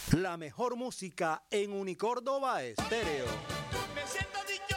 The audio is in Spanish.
La mejor música en Unicórdoba Estéreo. Me siento dichoso.